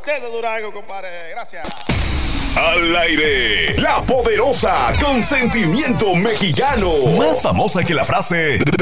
usted de Durango, compadre. Gracias. Al aire, la poderosa con sentimiento mexicano. Más famosa que la frase